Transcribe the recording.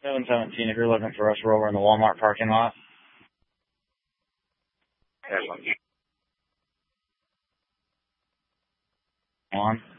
717, if you're looking for us, we're over in the Walmart parking lot. On.